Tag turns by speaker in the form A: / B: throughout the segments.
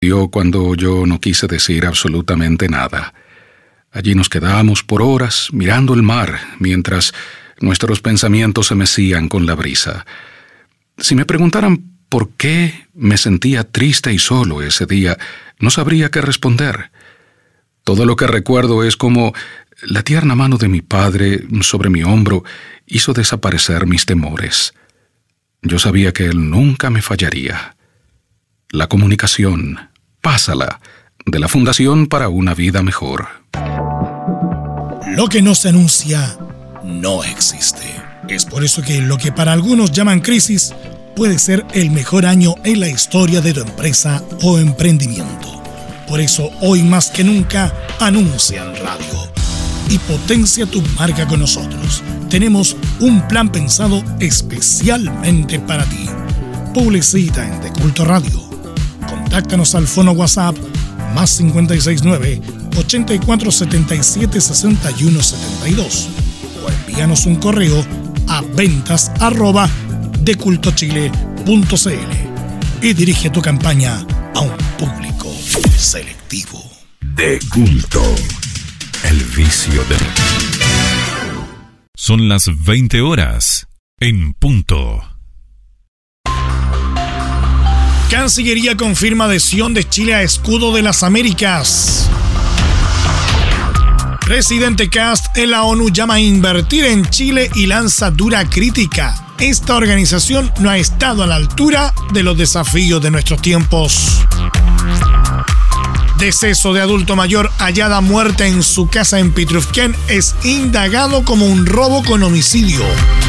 A: Dio cuando yo no quise decir absolutamente nada. Allí nos quedábamos por horas mirando el mar, mientras nuestros pensamientos se mecían con la brisa. Si me preguntaran por qué me sentía triste y solo ese día, no sabría qué responder. Todo lo que recuerdo es como la tierna mano de mi padre sobre mi hombro hizo desaparecer mis temores. Yo sabía que él nunca me fallaría. La comunicación, pásala, de la Fundación para una Vida Mejor.
B: Lo que no se anuncia no existe. Es por eso que lo que para algunos llaman crisis puede ser el mejor año en la historia de tu empresa o emprendimiento. Por eso hoy más que nunca anuncia en radio y potencia tu marca con nosotros. Tenemos un plan pensado especialmente para ti. Publicita en De Culto Radio. Contáctanos al fono WhatsApp más 569-8477-6172 o envíanos un correo a ventas@decultochile.cl y dirige tu campaña a un público selectivo.
C: De Culto, el vicio de...
D: Son las 20 horas en punto.
B: Cancillería confirma adhesión de Chile a Escudo de las Américas. Presidente Kast en la ONU llama a invertir en Chile y lanza dura crítica. Esta organización no ha estado a la altura de los desafíos de nuestros tiempos. Deceso de adulto mayor hallada muerta en su casa en Pitrufquén es indagado como un robo con homicidio.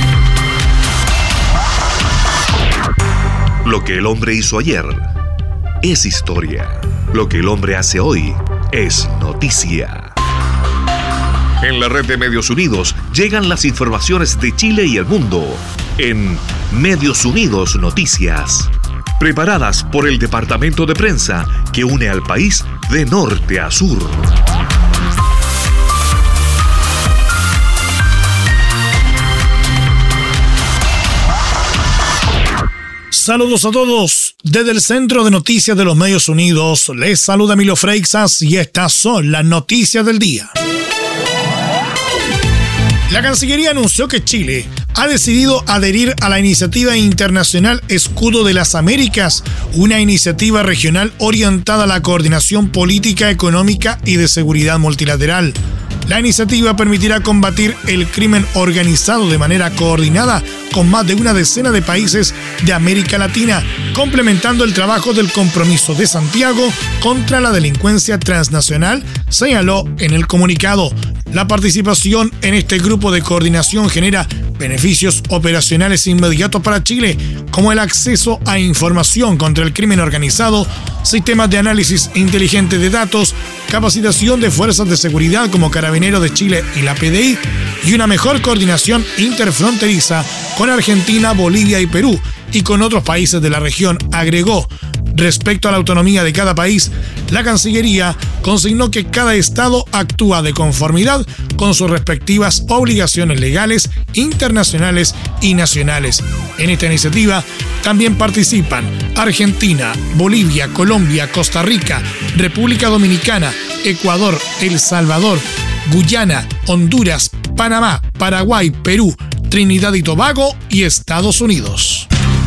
E: Lo que el hombre hizo ayer es historia. Lo que el hombre hace hoy es noticia. En la red de Medios Unidos llegan las informaciones de Chile y el mundo en Medios Unidos Noticias, preparadas por el departamento de prensa que une al país de norte a sur.
B: Saludos a todos. Desde el Centro de Noticias de los Medios Unidos, les saluda Emilio Freixas y estas son las noticias del día. La Cancillería anunció que Chile ha decidido adherir a la iniciativa internacional Escudo de las Américas, una iniciativa regional orientada a la coordinación política, económica y de seguridad multilateral. La iniciativa permitirá combatir el crimen organizado de manera coordinada con más de una decena de países de América Latina, complementando el trabajo del Compromiso de Santiago contra la delincuencia transnacional, señaló en el comunicado. La participación en este grupo de coordinación genera beneficios operacionales inmediatos para Chile, como el acceso a información contra el crimen organizado, sistemas de análisis inteligente de datos, capacitación de fuerzas de seguridad como Carabineros de Chile y la PDI, y una mejor coordinación interfronteriza con Argentina, Bolivia y Perú, y con otros países de la región, agregó. Respecto a la autonomía de cada país, la Cancillería consignó que cada Estado actúa de conformidad con sus respectivas obligaciones legales, internacionales y nacionales. En esta iniciativa también participan Argentina, Bolivia, Colombia, Costa Rica, República Dominicana, Ecuador, El Salvador, Guyana, Honduras, Panamá, Paraguay, Perú, Trinidad y Tobago y Estados Unidos.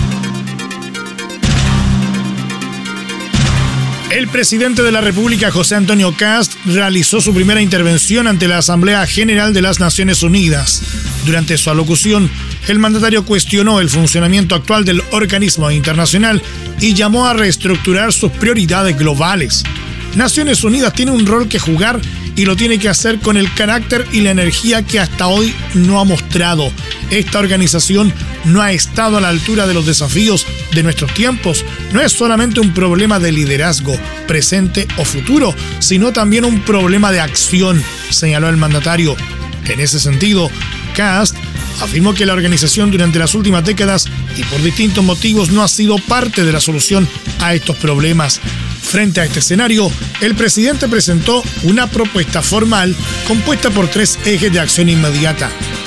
B: El presidente de la República, José Antonio Kast, realizó su primera intervención ante la Asamblea General de las Naciones Unidas. Durante su alocución, el mandatario cuestionó el funcionamiento actual del organismo internacional y llamó a reestructurar sus prioridades globales. Naciones Unidas tiene un rol que jugar y lo tiene que hacer con el carácter y la energía que hasta hoy no ha mostrado. Esta organización no ha estado a la altura de los desafíos de nuestros tiempos. No es solamente un problema de liderazgo, presente o futuro, sino también un problema de acción, señaló el mandatario. En ese sentido, Kast afirmó que la organización durante las últimas décadas y por distintos motivos no ha sido parte de la solución a estos problemas. Frente a este escenario, el presidente presentó una propuesta formal compuesta por 3 ejes de acción inmediata: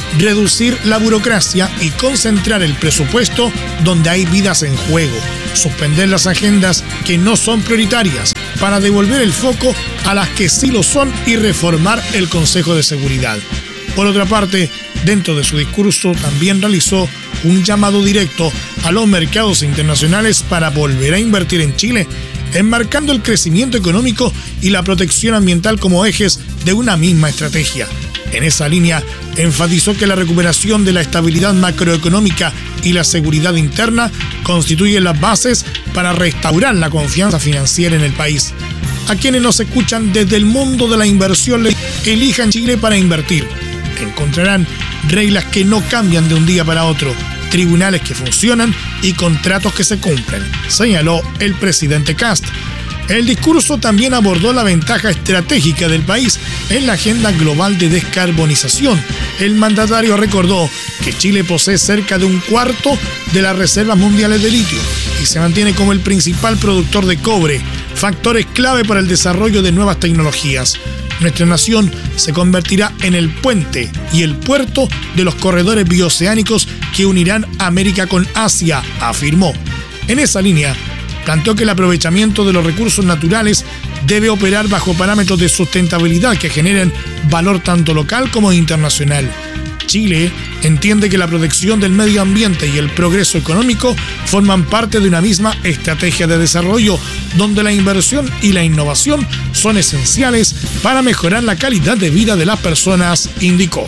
B: reducir la burocracia y concentrar el presupuesto donde hay vidas en juego, suspender las agendas que no son prioritarias para devolver el foco a las que sí lo son y reformar el Consejo de Seguridad. Por otra parte, dentro de su discurso también realizó un llamado directo a los mercados internacionales para volver a invertir en Chile, enmarcando el crecimiento económico y la protección ambiental como ejes de una misma estrategia. En esa línea, enfatizó que la recuperación de la estabilidad macroeconómica y la seguridad interna constituyen las bases para restaurar la confianza financiera en el país. A quienes nos escuchan desde el mundo de la inversión, elijan Chile para invertir. Encontrarán reglas que no cambian de un día para otro, tribunales que funcionan y contratos que se cumplen, señaló el presidente Kast. El discurso también abordó la ventaja estratégica del país en la agenda global de descarbonización. El mandatario recordó que Chile posee cerca de un cuarto de las reservas mundiales de litio y se mantiene como el principal productor de cobre, factores clave para el desarrollo de nuevas tecnologías. Nuestra nación se convertirá en el puente y el puerto de los corredores bioceánicos que unirán América con Asia, afirmó. En esa línea, planteó que el aprovechamiento de los recursos naturales debe operar bajo parámetros de sustentabilidad que generen valor tanto local como internacional. Chile entiende que la protección del medio ambiente y el progreso económico forman parte de una misma estrategia de desarrollo, donde la inversión y la innovación son esenciales para mejorar la calidad de vida de las personas, indicó.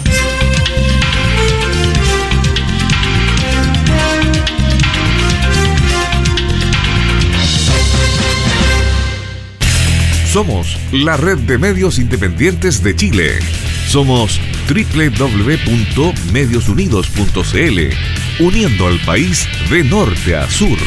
E: Somos la red de medios independientes de Chile. Somos www.mediosunidos.cl, uniendo al país de norte a sur.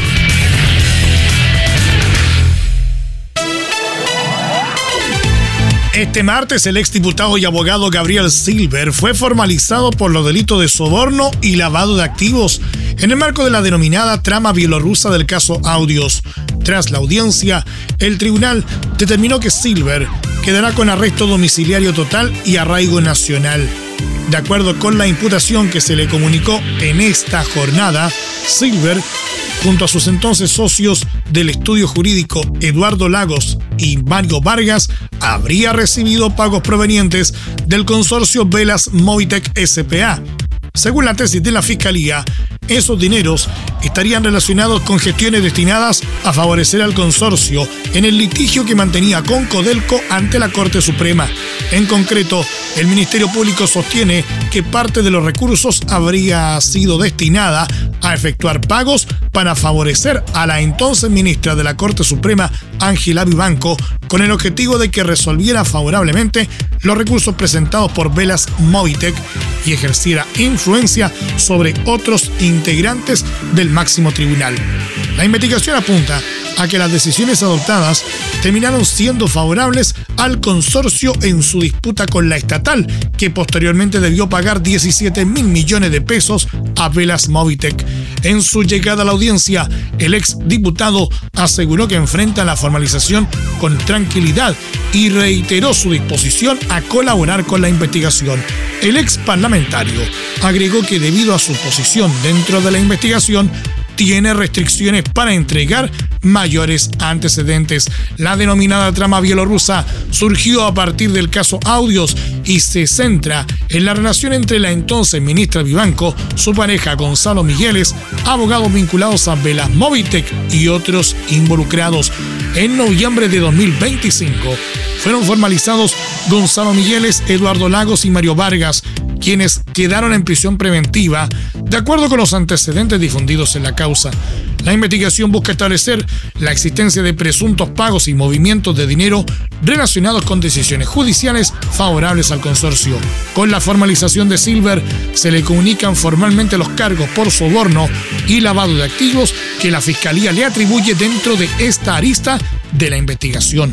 B: Este martes, el exdiputado y abogado Gabriel Silver fue formalizado por los delitos de soborno y lavado de activos en el marco de la denominada trama bielorrusa del caso Audios. Tras la audiencia, el tribunal determinó que Silver quedará con arresto domiciliario total y arraigo nacional. De acuerdo con la imputación que se le comunicó en esta jornada, Silver, junto a sus entonces socios del estudio jurídico Eduardo Lagos y Mario Vargas, habría recibido pagos provenientes del consorcio Velas Movitech S.p.A. Según la tesis de la Fiscalía, esos dineros estarían relacionados con gestiones destinadas a favorecer al consorcio en el litigio que mantenía con Codelco ante la Corte Suprema. En concreto, el Ministerio Público sostiene que parte de los recursos habría sido destinada a efectuar pagos para favorecer a la entonces ministra de la Corte Suprema, Ángela Vivanco, con el objetivo de que resolviera favorablemente los recursos presentados por Velas Movitech y ejerciera influencia sobre otros integrantes del máximo tribunal. La investigación apunta a que las decisiones adoptadas terminaron siendo favorables al consorcio en su disputa con la estatal, que posteriormente debió pagar 17.000 millones de pesos a Velas Movitech. En su llegada a la audiencia, el exdiputado aseguró que enfrenta la formalización con tranquilidad y reiteró su disposición a colaborar con la investigación. El ex parlamentario agregó que debido a su posición dentro de la investigación, tiene restricciones para entregar mayores antecedentes. La denominada trama bielorrusa surgió a partir del caso Audios y se centra en la relación entre la entonces ministra Vivanco, su pareja Gonzalo Migueles, abogados vinculados a Velas Movitech y otros involucrados. En noviembre de 2025 fueron formalizados Gonzalo Migueles, Eduardo Lagos y Mario Vargas, quienes quedaron en prisión preventiva, de acuerdo con los antecedentes difundidos en la causa. La investigación busca establecer la existencia de presuntos pagos y movimientos de dinero relacionados con decisiones judiciales favorables al consorcio. Con la formalización de Silver, se le comunican formalmente los cargos por soborno y lavado de activos que la Fiscalía le atribuye dentro de esta arista de la investigación.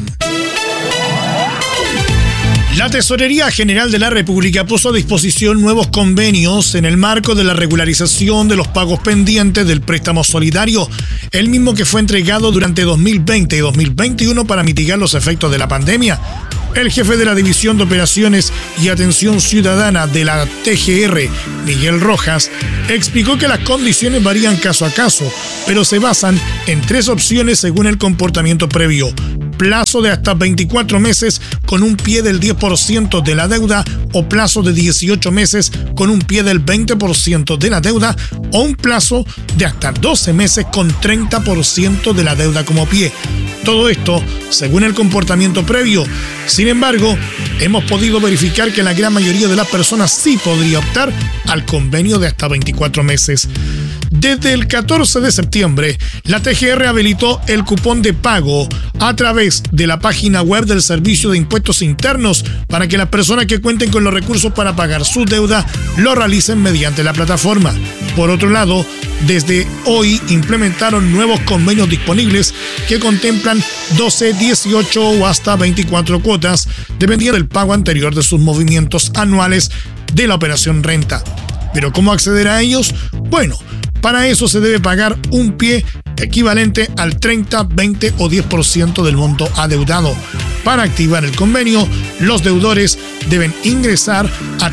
B: La Tesorería General de la República puso a disposición nuevos convenios en el marco de la regularización de los pagos pendientes del préstamo solidario, el mismo que fue entregado durante 2020 y 2021 para mitigar los efectos de la pandemia. El jefe de la División de Operaciones y Atención Ciudadana de la TGR, Miguel Rojas, explicó que las condiciones varían caso a caso, pero se basan en 3 opciones según el comportamiento previo: plazo de hasta 24 meses con un pie del 10% de la deuda, o plazo de 18 meses con un pie del 20% de la deuda, o un plazo de hasta 12 meses con 30% de la deuda como pie. Todo esto según el comportamiento previo. Sin embargo, hemos podido verificar que la gran mayoría de las personas sí podría optar al convenio de hasta 24 meses. Desde el 14 de septiembre, la TGR habilitó el cupón de pago a través de la página web del Servicio de Impuestos Internos para que las personas que cuenten con los recursos para pagar su deuda lo realicen mediante la plataforma. Por otro lado, desde hoy implementaron nuevos convenios disponibles que contemplan 12, 18 o hasta 24 cuotas, dependiendo del pago anterior de sus movimientos anuales de la operación renta. ¿Pero cómo acceder a ellos? Bueno, para eso se debe pagar un pie equivalente al 30, 20 o 10% del monto adeudado. Para activar el convenio, los deudores deben ingresar a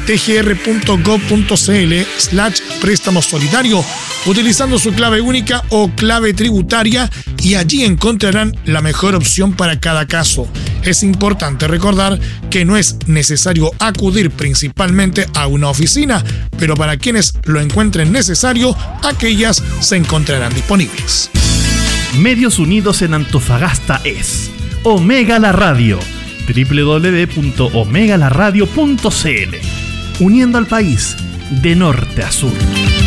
B: tgr.gov.cl/préstamo solidario utilizando su clave única o clave tributaria, y allí encontrarán la mejor opción para cada caso. Es importante recordar que no es necesario acudir principalmente a una oficina, pero para quienes lo encuentren necesario, aquellas se encontrarán disponibles.
F: Medios Unidos en Antofagasta es Omega La Radio, www.omegalaradio.cl, uniendo al país de norte a sur.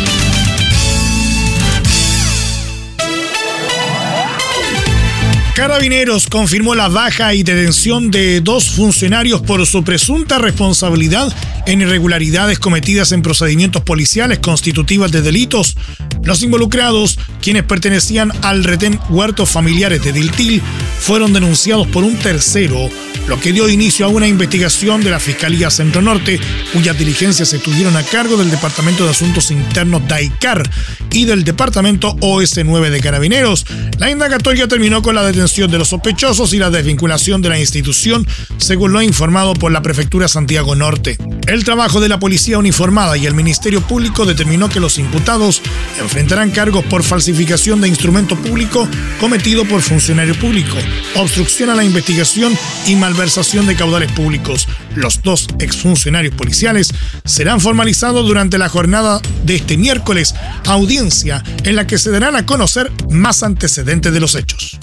B: Carabineros confirmó la baja y detención de 2 funcionarios por su presunta responsabilidad en irregularidades cometidas en procedimientos policiales constitutivas de delitos. Los involucrados, quienes pertenecían al retén Huertos Familiares de Diltil, fueron denunciados por un tercero, lo que dio inicio a una investigación de la Fiscalía Centro Norte, cuyas diligencias estuvieron a cargo del Departamento de Asuntos Internos DAICAR y del Departamento OS9 de Carabineros. La indagatoria terminó con la detención de los sospechosos y la desvinculación de la institución, según lo informado por la Prefectura Santiago Norte. El trabajo de la Policía Uniformada y el Ministerio Público determinó que los imputados enfrentarán cargos por falsificación de instrumento público cometido por funcionario público, obstrucción a la investigación y malversación de caudales públicos. Los 2 exfuncionarios policiales serán formalizados durante la jornada de este miércoles, audiencia en la que se darán a conocer más antecedentes de los hechos.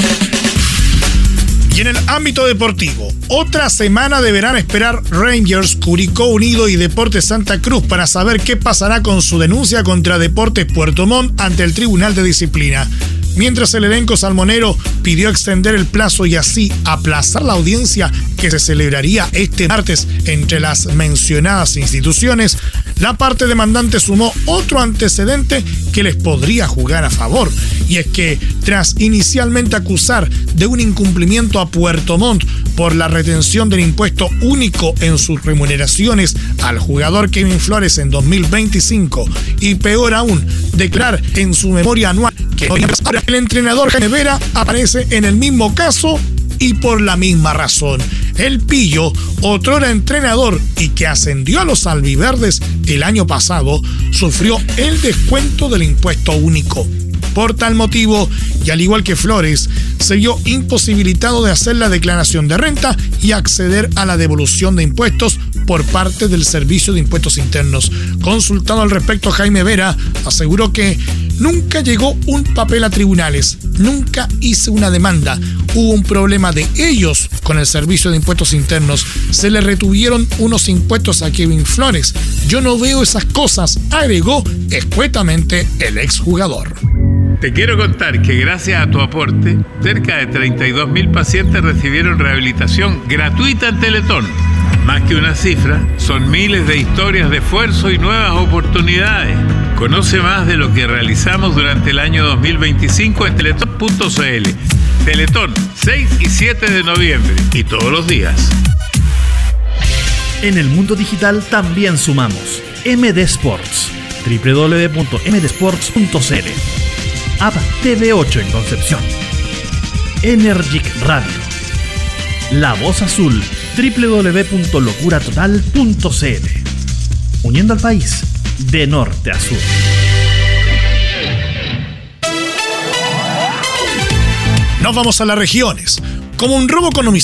B: Y en el ámbito deportivo, otra semana deberán esperar Rangers, Curicó Unido y Deportes Santa Cruz para saber qué pasará con su denuncia contra Deportes Puerto Montt ante el Tribunal de Disciplina. Mientras el elenco salmonero pidió extender el plazo y así aplazar la audiencia que se celebraría este martes entre las mencionadas instituciones, la parte demandante sumó otro antecedente que les podría jugar a favor, y es que tras inicialmente acusar de un incumplimiento a Puerto Montt por la retención del impuesto único en sus remuneraciones al jugador Kevin Flores en 2025, y peor aún, declarar en su memoria anual que ahora el entrenador Jaime Vera aparece en el mismo caso y por la misma razón. El Pillo, otrora entrenador y que ascendió a los albiverdes el año pasado, sufrió el descuento del impuesto único. Por tal motivo, y al igual que Flores, se vio imposibilitado de hacer la declaración de renta y acceder a la devolución de impuestos por parte del Servicio de Impuestos Internos. Consultado al respecto, Jaime Vera aseguró que nunca llegó un papel a tribunales, nunca hice una demanda, hubo un problema de ellos con el Servicio de Impuestos Internos, se le retuvieron unos impuestos a Kevin Flores. Yo no veo esas cosas, agregó escuetamente el exjugador.
G: Te quiero contar que gracias a tu aporte, cerca de 32.000 pacientes recibieron rehabilitación gratuita en Teletón. Más que una cifra, son miles de historias de esfuerzo y nuevas oportunidades. Conoce más de lo que realizamos durante el año 2025 en teletón.cl. Teletón, 6 y 7 de noviembre y todos los días.
F: En el mundo digital también sumamos MD Sports, www.mdsports.cl. App TV8 en Concepción, Energic Radio, La Voz Azul www.locuratotal.cl. Uniendo al país de norte a sur.
B: Nos vamos a las regiones. Como un robo con homicidio